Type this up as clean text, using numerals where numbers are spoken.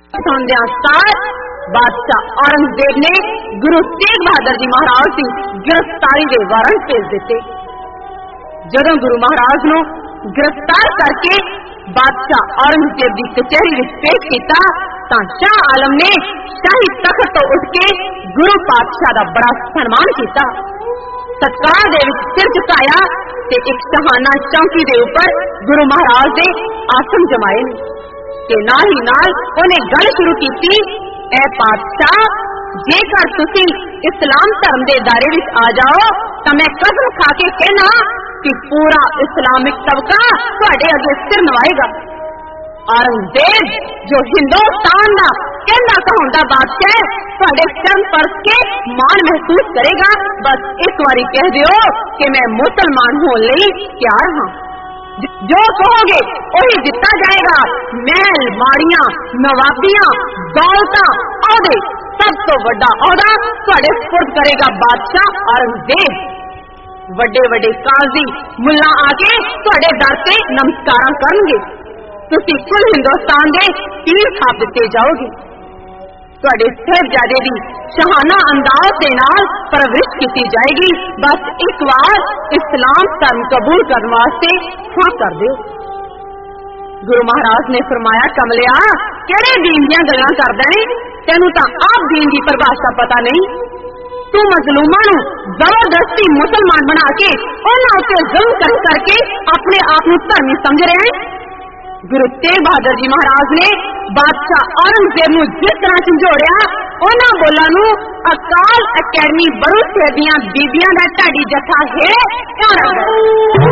सौंदया साथ बादशाह औरंगजेब ने गुरु तेग बहादुर जी महाराज की गिरफ्तारी के वारंट भेज दिते। जदों गुरु महाराज नूं गिरफ्तार करके बादशाह औरंगजेब की कचहरी विच पेश किया तां शाह आलम ने शाही तख्त तो उठ के गुरु पातशाह का बड़ा सम्मान किया। सत्कार दे विच सिर झुकाया ते एक शहाना चौकी दे उपर गुरु महाराज दे आसन जमाए ते नाल ही नाल उन्हें गल शुरू की, ऐ पातशाह जेकर तुसी इस्लाम धर्म दे दायरे विच आ जाओ तां मैं कसम खा के कहना कि पूरा इस्लामिक तबका तुहाडे अगे सिर नवाएगा। औरंगजेब जो हिंदुस्तान का कहना कहूंदा बादशाह तुहाडे चरण परस के मान महसूस करेगा। बस एक बारी कह दियो कि मैं मुसलमान होने लई तैयार हां। जो कहोगे वही दिता जाएगा। महल माड़ियां नवाबियां दौलतां औहदे सब तो वड्डा औहदा तुहाडे सुपुर्द करेगा बादशाह औरंगजेब। वड्डे वड्डे काजी मुल्ला आके तुहाडे दर ते नमस्कारां करनगे। तुसी कुल हिंदुस्तान दे पीर थाप दिते जाओगे। तुहाडे साहिबजादे दी शहाना अंदाज दे नाल परवरिश की जाएगी। बस एक बार इस्लाम धर्म कबूल करने वास्ते हाँ कर दो। गुरु महाराज ने फरमाया, कमलिया केड़े दीन दियां गल्लां करदा है, तैनूं तां आप दीन दी परिभाषा पता नहीं। तू मजलूमां नूं जबरदस्ती मुसलमान बना के उन्हां उत्ते जुल्म करके अपने आप नूं धर्मी समझ रहे हैं। गुरु तेग बहादुर जी महाराज ने बादशाह औरंगजेब नूं जिस तरह झंझोड़िया उन्हां बोलां नूं अकाल अकैडमी बड़ू सिर दीयां बीबियां दा ढाडी जत्था है।